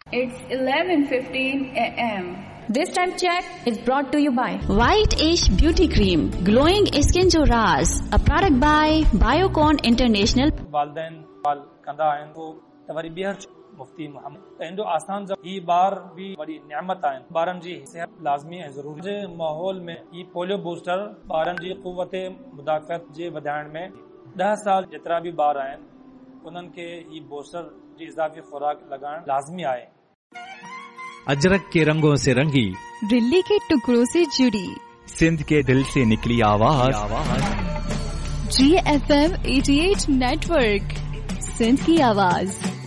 It's 11:15 a.m. This time check is brought to you by White Ash Beauty Cream, glowing skin जो राज, a product by Biocon International. वालदैन वाल कंदा आहिनि तो तवरी ॿीहर मुफ्ती मोहम्मद इंदो आसान ही बार भी बड़ी नेमत आहिनि ॿारनि जी सेहत लाज़मी ऐं ज़रूरी जे माहौल में ही पोलियो बूस्टर ॿारनि जी क़ुव्वत मुदाफ़त जे वधाइण में 10 साल जेतिरा भी ॿार आहिनि उन्हनि खे ही बूस्टर जी इज़ाफ़ी खुराक लगाइण लाज़मी आहे। अजरक के रंगों से रंगी, दिल्ली के टुकड़ों से जुड़ी, सिंध के दिल से निकली आवाज, GFM 88 नेटवर्क, सिंध की आवाज।